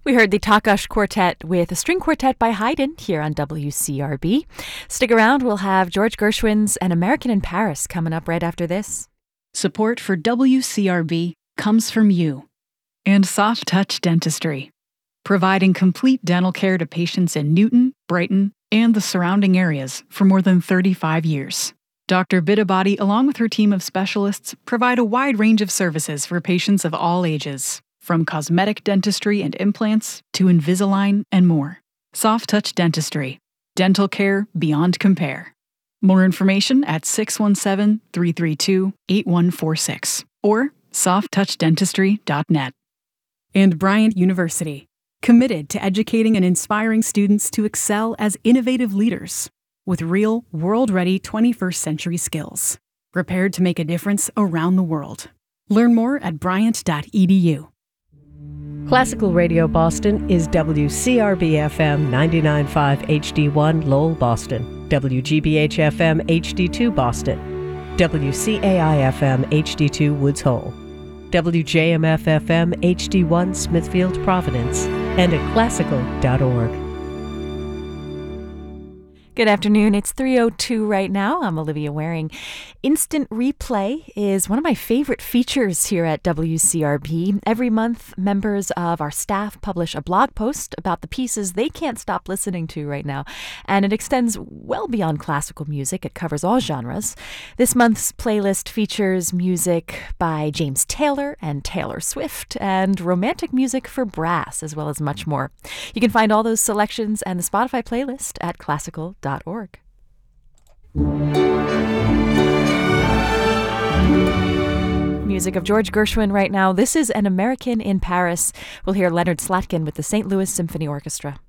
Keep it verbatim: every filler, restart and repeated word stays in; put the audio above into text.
We heard the Takash Quartet with a string quartet by Haydn here on W C R B. Stick around, we'll have George Gershwin's An American in Paris coming up right after this. Support for W C R B comes from you and Soft Touch Dentistry, providing complete dental care to patients in Newton, Brighton, and the surrounding areas for more than thirty-five years. Doctor Biddabadi, along with her team of specialists, provide a wide range of services for patients of all ages, from cosmetic dentistry and implants to Invisalign and more. Soft Touch Dentistry. Dental care beyond compare. More information at six one seven, three three two, eight one four six or soft touch dentistry dot net. And Bryant University, committed to educating and inspiring students to excel as innovative leaders with real, world-ready twenty-first century skills, prepared to make a difference around the world. Learn more at bryant dot e d u. Classical Radio Boston is W C R B F M ninety-nine point five H D one Lowell, Boston, W G B H F M H D two Boston, W C A I F M H D two Woods Hole, W J M F F M H D one Smithfield, Providence, and at classical dot org. Good afternoon. It's three oh two right now. I'm Olivia Waring. Instant Replay is one of my favorite features here at W C R B. Every month, members of our staff publish a blog post about the pieces they can't stop listening to right now, and it extends well beyond classical music. It covers all genres. This month's playlist features music by James Taylor and Taylor Swift, and romantic music for brass, as well as much more. You can find all those selections and the Spotify playlist at classical dot org. Music of George Gershwin right now. This is An American in Paris. We'll hear Leonard Slatkin with the Saint Louis Symphony Orchestra.